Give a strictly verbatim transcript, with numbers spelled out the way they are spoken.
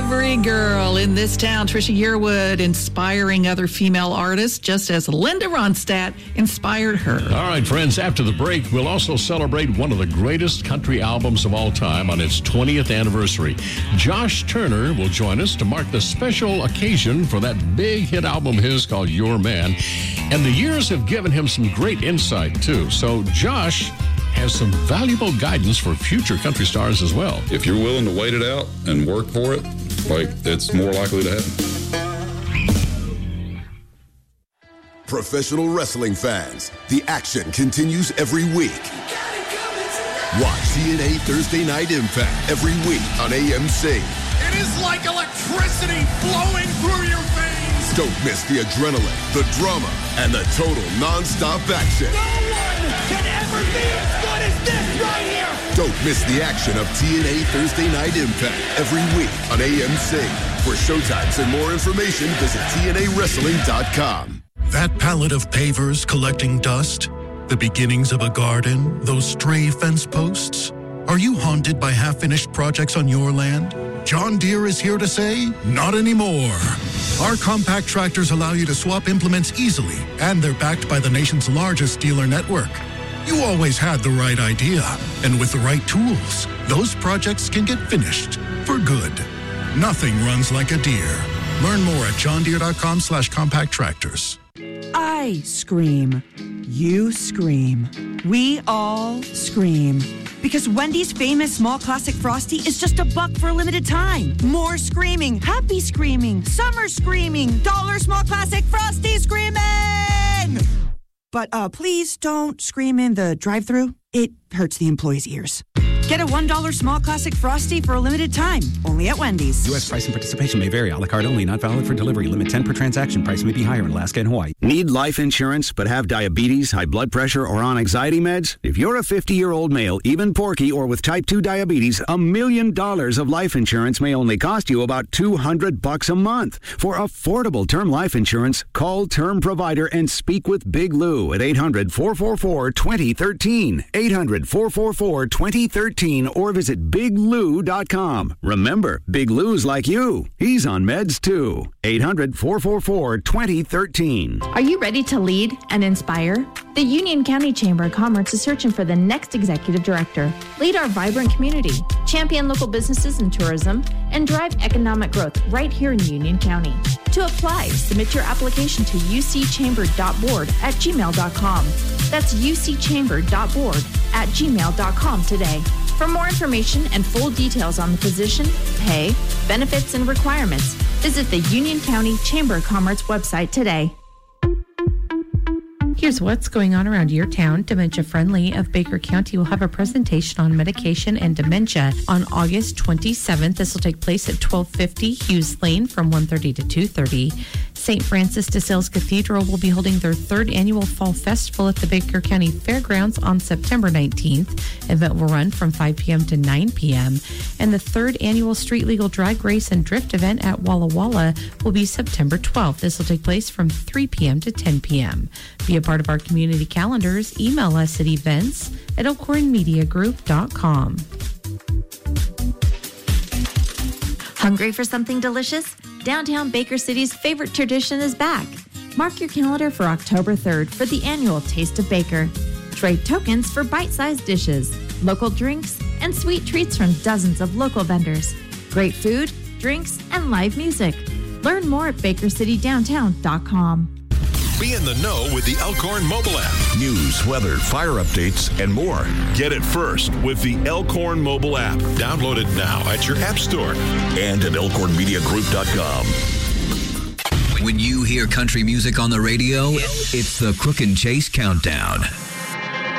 every girl in this town. Trisha Yearwood inspiring other female artists, just as Linda Ronstadt inspired her. All right, friends, after the break, we'll also celebrate one of the greatest country albums of all time on its twentieth anniversary. Josh Turner will join us to mark the special occasion for that big hit album of his called Your Man. And the years have given him some great insight, too. So Josh has some valuable guidance for future country stars as well. If you're willing to wait it out and work for it, like, it's more likely to happen. Professional wrestling fans, the action continues every week. Watch T N A Thursday Night Impact every week on A M C. It is like electricity flowing through your veins. Don't miss the adrenaline, the drama, and the total non-stop action. No one can ever be as good as this right here. Don't miss the action of T N A Thursday Night Impact every week on A M C. For showtimes and more information, visit T N A wrestling dot com. That pallet of pavers collecting dust, the beginnings of a garden, those stray fence posts. Are you haunted by half-finished projects on your land? John Deere is here to say, not anymore. Our compact tractors allow you to swap implements easily, and they're backed by the nation's largest dealer network. You always had the right idea, and with the right tools, those projects can get finished for good. Nothing runs like a Deere. Learn more at johndeere.com slash compact tractors. I scream. You scream. We all scream. Because Wendy's famous small classic Frosty is just a buck for a limited time. More screaming, happy screaming, summer screaming, dollar small classic Frosty screaming! But uh, please don't scream in the drive-thru. It hurts the employees' ears. Get a one dollar small classic Frosty for a limited time, only at Wendy's. U S price and participation may vary. A la carte only, not valid for delivery. Limit ten per transaction. Price may be higher in Alaska and Hawaii. Need life insurance but have diabetes, high blood pressure, or on anxiety meds? If you're a fifty-year-old male, even porky, or with type two diabetes, a million dollars of life insurance may only cost you about two hundred bucks a month. For affordable term life insurance, call Term Provider and speak with Big Lou at eight hundred, four four four, two zero one three. eight hundred, four four four, two zero one three or visit big lou dot com. Remember, Big Lou's like you. He's on meds too. eight hundred, four four four, two zero one three. Are you ready to lead and inspire? The Union County Chamber of Commerce is searching for the next executive director. Lead our vibrant community, champion local businesses and tourism, and drive economic growth right here in Union County. To apply, submit your application to u c chamber dot board at gmail dot com. That's u c chamber dot board at gmail dot com today. For more information and full details on the position, pay, benefits, and requirements, visit the Union County Chamber of Commerce website today. Here's what's going on around your town. Dementia Friendly of Baker County will have a presentation on medication and dementia on August twenty-seventh. This will take place at twelve fifty Hughes Lane from one thirty to two thirty. Saint Francis de Sales Cathedral will be holding their third annual Fall Festival at the Baker County Fairgrounds on September nineteenth. Event will run from five p.m. to nine p.m. And the third annual Street Legal Drag Race and Drift event at Walla Walla will be September twelfth. This will take place from three p.m. to ten p.m. Be a part of our community calendars. Email us at events at elkhorn media group dot com. Hungry for something delicious? Downtown Baker City's favorite tradition is back. Mark your calendar for October third for the annual Taste of Baker. Trade tokens for bite-sized dishes, local drinks, and sweet treats from dozens of local vendors. Great food, drinks, and live music. Learn more at baker city downtown dot com. Be in the know with the Elkhorn mobile app. News, weather, fire updates, and more. Get it first with the Elkhorn mobile app. Download it now at your app store and at elkhorn media group dot com. When you hear country music on the radio, it's the Crook and Chase Countdown.